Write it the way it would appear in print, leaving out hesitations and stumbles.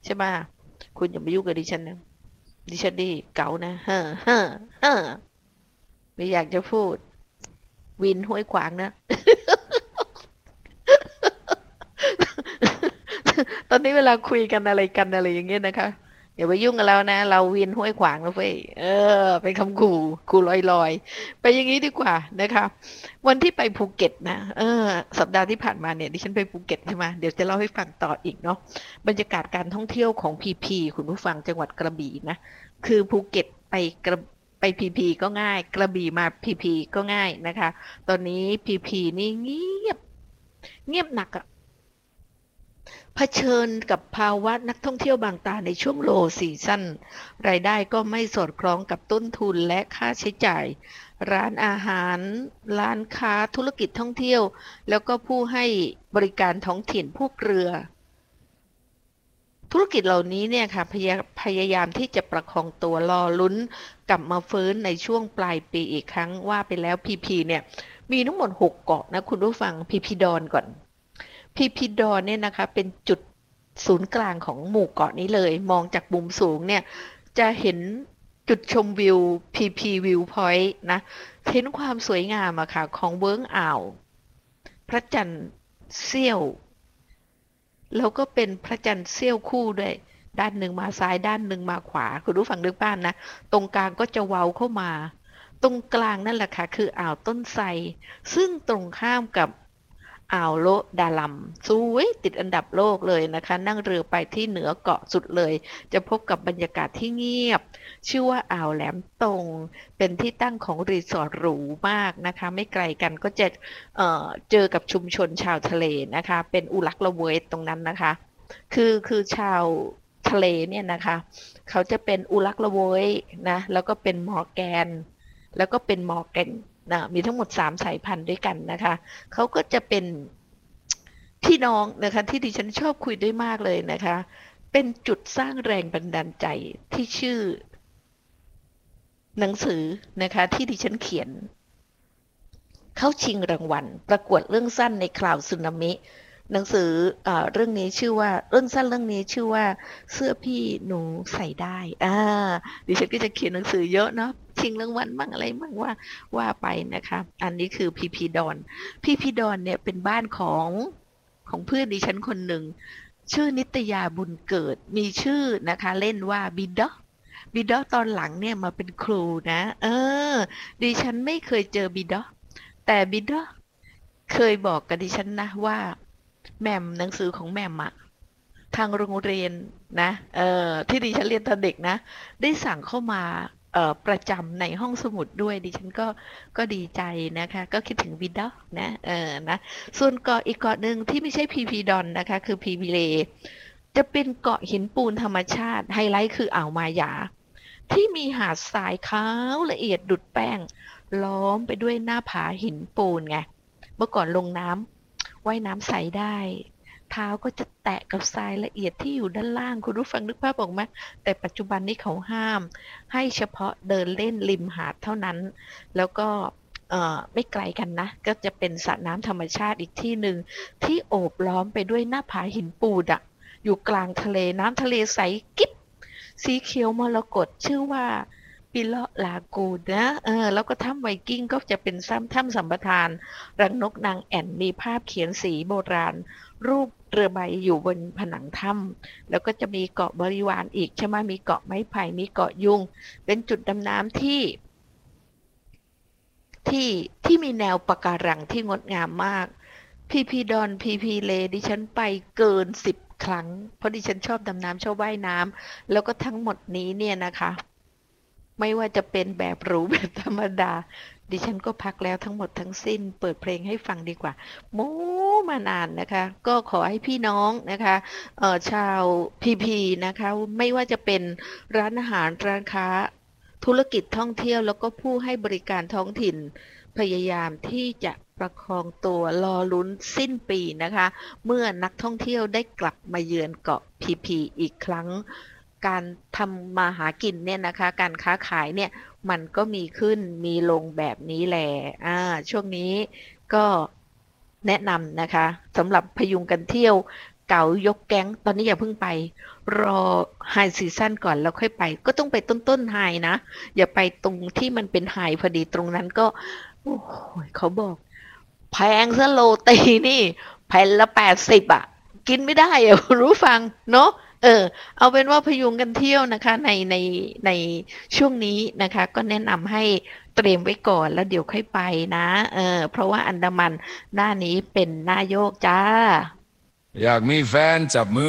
ใช่ไหมคุณอย่ามายุ่งกับดิฉันนะดิฉันดีเก๋านะเฮ้อเฮ้อเฮ้อไม่อยากจะพูดวินห้วยขวางนะตอนนี้เวลาคุยกันอะไรกันอะไรอย่างเงี้ยนะคะอย่าไปยุ่งกับเรานะเราวินห้วยขวางนะเฟ้ยเป็นคำขู่ลอยๆไปอย่างนี้ดีกว่านะคะวันที่ไปภูเก็ตนะสัปดาห์ที่ผ่านมาเนี่ยดิฉันไปภูเก็ตใช่ไหมเดี๋ยวจะเล่าให้ฟังต่ออีกเนาะบรรยากาศการท่องเที่ยวของพีพีคุณผู้ฟังจังหวัดกระบี่นะคือภูเก็ตไปพีพีก็ง่ายกระบี่มาพีพีก็ง่ายนะคะตอนนี้พีพีนี่เงียบหนักอะ เผชิญกับภาวะนักท่องเที่ยวบางตาในช่วงโลซีซั่นรายได้ก็ไม่สอดคล้องกับต้นทุนและค่าใช้จ่ายร้านอาหารร้านค้าธุรกิจท่องเที่ยวแล้วก็ผู้ให้บริการท้องถิ่นพวกเรือธุรกิจเหล่านี้เนี่ยค่ะพยายามที่จะประคองตัวรอลุ้นกลับมาฟื้นในช่วงปลายปีอีกครั้งว่าไปแล้วพีพีเนี่ยมีทั้งหมด6เกาะนะคุณผู้ฟังพีพีดอนก่อน พีพีดอนเนี่ยนะคะเป็นจุดศูนย์กลางของหมู่เกาะนี้เลยมองจากมุมสูงเนี่ยจะเห็นจุดชมวิวพีพีวิวพอยต์นะเห็นความสวยงามอะค่ะของเวิ้งอ่าวพระจันทร์เสี้ยวแล้วก็เป็นพระจันทร์เสี้ยวคู่ด้วยด้านหนึ่งมาซ้ายด้านหนึ่งมาขวาคุณผู้ฟังนึกภาพนะตรงกลางก็จะเว้าเข้ามาตรงกลางนั่นแหละค่ะคืออ่าวต้นไทรซึ่งตรงข้ามกับ อ่าวโละดาลัมสวยติดอันดับโลกเลยนะคะนั่งเรือไปที่เหนือเกาะสุดเลยจะพบกับบรรยากาศที่เงียบชื่อว่าอ่าวแหลมตงเป็นที่ตั้งของรีสอร์ทหรูมากนะคะไม่ไกลกันก็จะเจอกับชุมชนชาวทะเลนะคะเป็นอุลักละเวยตรงนั้นนะคะคือชาวทะเลเนี่ยนะคะเขาจะเป็นอุลักละเวยนะแล้วก็เป็นมอร์แกนแล้วก็เป็นมอร์แกนนะมีทั้งหมด3สายพันธุ์ด้วยกันนะคะ เขาก็จะเป็นพี่น้องนะคะที่ดิฉันชอบคุยด้วยมากเลยนะคะเป็นจุดสร้างแรงบันดาลใจที่ชื่อหนังสือนะคะที่ดิฉันเขียนเข้าชิงรางวัลประกวดเรื่องสั้นในคราวสึนามิหนังสือเรื่องนี้ชื่อว่าเรื่องสั้นเรื่องนี้ชื่อว่าเสื้อพี่หนูใส่ได้ดิฉันก็จะเขียนหนังสือเยอะเนาะชิงรางวัลบ้างอะไรบ้างว่าไปนะคะอันนี้คือพีพีดอนพีพีดอนเนี่ยเป็นบ้านของเพื่อนดิฉันคนหนึ่งชื่อนิตยาบุญเกิดมีชื่อนะคะเล่นว่าบิดอตอนหลังเนี่ยมาเป็นครูนะดิฉันไม่เคยเจอบิดอแต่บิดอเคยบอกกับดิฉันนะว่าแหม่มหนังสือของแหม่มอะทางโรงเรียนนะที่ดิฉันเรียนตอนเด็กนะได้สั่งเข้ามาประจำในห้องสมุดด้วยดิฉันก็ดีใจนะคะก็คิดถึงวิดอนะนะส่วนเกาะอีกเกาะหนึ่งที่ไม่ใช่พีพีดอนนะคะคือพีพีเลจะเป็นเกาะหินปูนธรรมชาติไฮไลท์คืออ่าวมายาที่มีหาดทรายขาวละเอียดดุจแป้งล้อมไปด้วยหน้าผาหินปูนไงเมื่อก่อนลงน้ำว่ายน้ำใสได้เท้าก็จะแตะกับทรายละเอียดที่อยู่ด้านล่างคุณผู้ฟังนึกภาพออกไหมแต่ปัจจุบันนี้เขาห้ามให้เฉพาะเดินเล่นริมหาดเท่านั้นแล้วก็ไม่ไกลกันนะก็จะเป็นสระน้ำธรรมชาติอีกที่หนึ่งที่โอบล้อมไปด้วยหน้าผาหินปูนอะอยู่กลางทะเลน้ำทะเลใสกิ๊บสีเขียวมรกตชื่อว่าปิเลาะลากูนนะแล้วก็ถ้ำไวกิ้งก็จะเป็นถ้ำสัมปทานรังนกนางแอ่นมีภาพเขียนสีโบราณรูปเรือใบอยู่บนผนังถ้ำแล้วก็จะมีเกาะบริวารอีกใช่ไหมมีเกาะไม้ไผ่มีเกาะยุงเป็นจุดดำน้ำที่มีแนวปะการังที่งดงามมากพีพีดอนพีพีเลดิฉันไปเกิน10 ครั้งเพราะดิฉันชอบดำน้ำชอบว่ายน้ำแล้วก็ทั้งหมดนี้เนี่ยนะคะไม่ว่าจะเป็นแบบหรูแบบธรรมดาดิฉันก็พักแล้วทั้งหมดทั้งสิ้นเปิดเพลงให้ฟังดีกว่าโม้มานานนะคะก็ขอให้พี่น้องนะคะชาวพีพีนะคะไม่ว่าจะเป็นร้านอาหารร้านค้าธุรกิจท่องเที่ยวแล้วก็ผู้ให้บริการท้องถิ่น พยายามที่จะประคองตัวรอลุ้นสิ้นปีนะคะเมื่อนักท่องเที่ยวได้กลับมาเยือนเกาะพีพีอีกครั้งการทำมาหากินเนี่ยนะคะการค้าขายเนี่ยมันก็มีขึ้นมีลงแบบนี้แหละช่วงนี้ก็แนะนำนะคะสำหรับพยุงกันเที่ยวเก๋ายกแก๊งตอนนี้อย่าเพิ่งไปรอไฮซีซั่นก่อนแล้วค่อยไปก็ต้องไปต้นไฮนะอย่าไปตรงที่มันเป็นไฮพอดีตรงนั้นก็โอ้โหเขาบอกแพงซะโรตีนี่แผ่นละ80อ่ะกินไม่ได้อะ รู้ฟังเนาะเอาเป็นว่าพยุงกันเที่ยวนะคะในช่วงนี้นะคะก็แนะนำให้เตรียมไว้ก่อนแล้วเดี๋ยวค่อยไปนะเพราะว่าอันดามันหน้านี้เป็นหน้าโยกจ้าอยากมีแฟนจับมือ